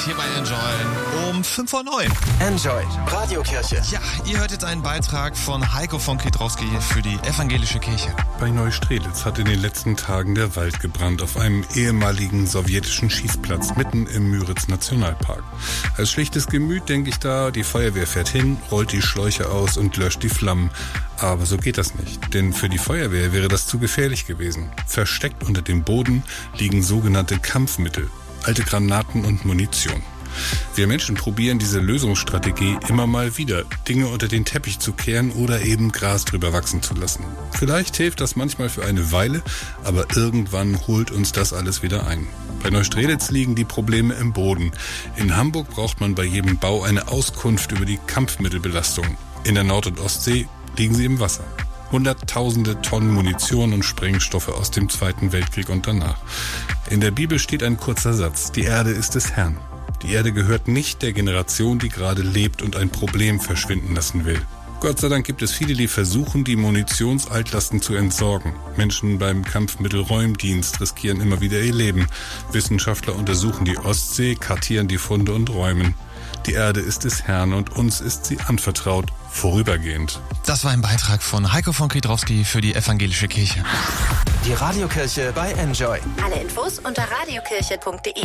hier bei Enjoy um 5:09 Uhr. Enjoy, Radiokirche. Ja, ihr hört jetzt einen Beitrag von Heiko von Kiedrauski für die evangelische Kirche. Bei Neustrelitz hat in den letzten Tagen der Wald gebrannt auf einem ehemaligen sowjetischen Schießplatz mitten im Müritz-Nationalpark. Als schlichtes Gemüt denke ich da, die Feuerwehr fährt hin, rollt die Schläuche aus und löscht die Flammen. Aber so geht das nicht, denn für die Feuerwehr wäre das zu gefährlich gewesen. Versteckt unter dem Boden liegen sogenannte Kampfmittel, alte Granaten und Munition. Wir Menschen probieren diese Lösungsstrategie immer mal wieder, Dinge unter den Teppich zu kehren oder eben Gras drüber wachsen zu lassen. Vielleicht hilft das manchmal für eine Weile, aber irgendwann holt uns das alles wieder ein. Bei Neustrelitz liegen die Probleme im Boden. In Hamburg braucht man bei jedem Bau eine Auskunft über die Kampfmittelbelastung. In der Nord- und Ostsee liegen sie im Wasser. Hunderttausende Tonnen Munition und Sprengstoffe aus dem Zweiten Weltkrieg und danach. In der Bibel steht ein kurzer Satz: Die Erde ist des Herrn. Die Erde gehört nicht der Generation, die gerade lebt und ein Problem verschwinden lassen will. Gott sei Dank gibt es viele, die versuchen, die Munitionsaltlasten zu entsorgen. Menschen beim Kampfmittelräumdienst riskieren immer wieder ihr Leben. Wissenschaftler untersuchen die Ostsee, kartieren die Funde und räumen. Die Erde ist des Herrn und uns ist sie anvertraut, vorübergehend. Das war ein Beitrag von Heiko von Kiedrauski für die evangelische Kirche. Die Radiokirche bei Enjoy. Alle Infos unter radiokirche.de.